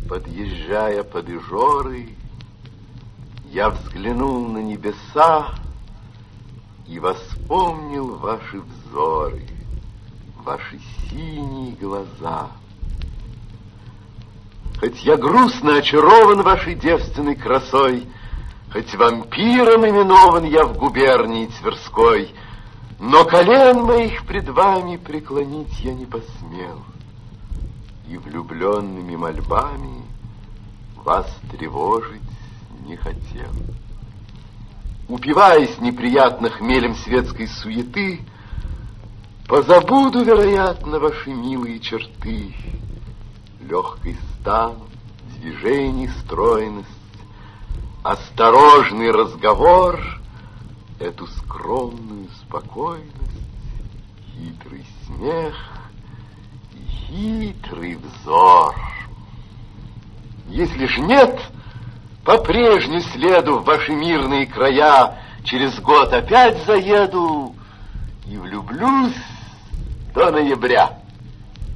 Подъезжая под Ижоры, я взглянул на небеса и воспомнил ваши взоры, ваши синие глаза. Хоть я грустно очарован вашей девственной красой, хоть вампиром именован я в губернии Тверской, но колен моих пред вами преклонить я не посмел, и влюбленными мольбами вас тревожить не хотел. Упиваясь неприятно хмелем светской суеты, позабуду, вероятно, ваши милые черты, легкий стан, движений стройность, осторожный разговор, эту скромную спокойность, хитрый смех и хитрый взор. Если ж нет, по прежнему следу в ваши мирные края через год опять заеду и влюблюсь до ноября.